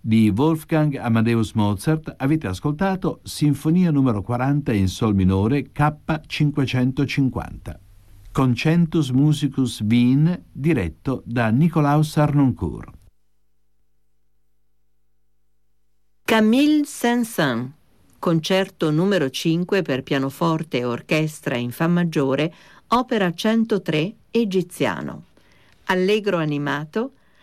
di Wolfgang Amadeus Mozart avete ascoltato Sinfonia numero 40 in Sol minore K550. Concentus Musicus Wien, diretto da Nikolaus Harnoncourt. Camille Saint-Saëns, concerto numero 5 per pianoforte e orchestra in fa maggiore, opera 103, egiziano. Allegro animato,